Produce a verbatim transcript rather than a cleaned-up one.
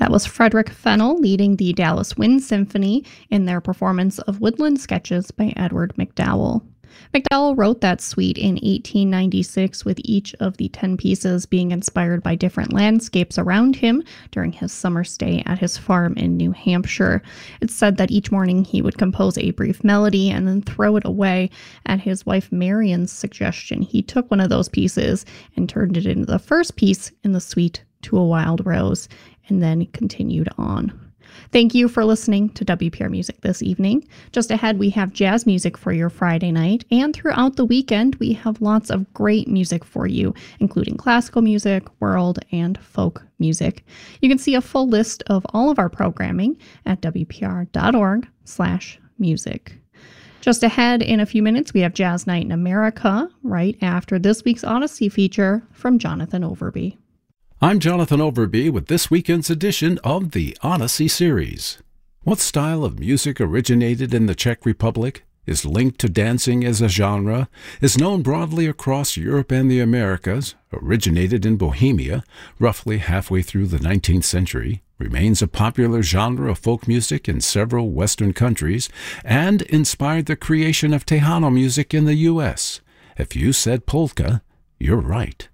That was Frederick Fennell leading the Dallas Wind Symphony in their performance of Woodland Sketches by Edward MacDowell. MacDowell wrote that suite in eighteen ninety-six, with each of the ten pieces being inspired by different landscapes around him during his summer stay at his farm in New Hampshire. It's said that each morning he would compose a brief melody and then throw it away. At his wife Marion's suggestion, he took one of those pieces and turned it into the first piece in the suite, To a Wild Rose, and then continued on. Thank you for listening to W P R Music this evening. Just ahead, we have jazz music for your Friday night, and throughout the weekend, we have lots of great music for you, including classical music, world, and folk music. You can see a full list of all of our programming at W P R dot org slash music. Just ahead, in a few minutes, we have Jazz Night in America, right after this week's Odyssey feature from Jonathan Overby. I'm Jonathan Overby with this weekend's edition of the Odyssey series. What style of music originated in the Czech Republic, is linked to dancing as a genre, is known broadly across Europe and the Americas, originated in Bohemia roughly halfway through the nineteenth century, remains a popular genre of folk music in several Western countries, and inspired the creation of Tejano music in the U S? If you said polka, you're right.